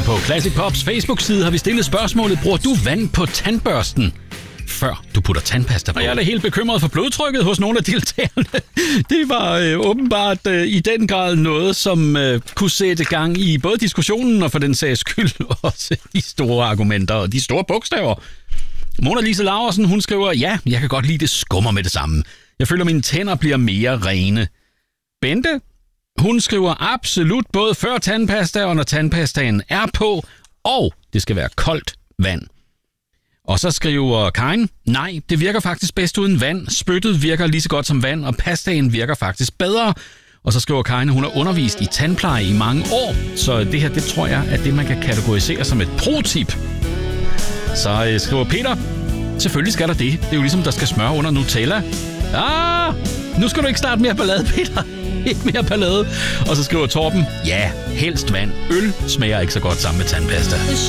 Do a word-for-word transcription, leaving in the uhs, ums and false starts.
På Classic Pops Facebook-side har vi stillet spørgsmålet: bruger du vand på tandbørsten, før du putter tandpasta på? Og jeg er da helt bekymret for blodtrykket hos nogle af deltagerne. Det var øh, åbenbart øh, i den grad noget, som øh, kunne sætte gang i både diskussionen og for den sags skyld også de store argumenter og de store bogstaver. Mona Lise Laursen, hun skriver: ja, jeg kan godt lide det skummer med det samme. Jeg føler, mine tænder bliver mere rene. Bente, hun skriver absolut både før tandpasta og når tandpastaen er på, og det skal være koldt vand. Og så skriver Karin: nej, det virker faktisk bedst uden vand. Spyttet virker lige så godt som vand, og pastaen virker faktisk bedre. Og så skriver Karin, hun har undervist i tandpleje i mange år, så det her, det tror jeg, er det, man kan kategorisere som et pro-tip. Så øh, skriver Peter: selvfølgelig skal der det. Det er jo ligesom, der skal smør under Nutella. Ah, nu skal du ikke starte mere ballade, Peter. Ikke mere ballade. Og så skriver Torben: ja, helst vand. Øl smager ikke så godt sammen med tandpasta.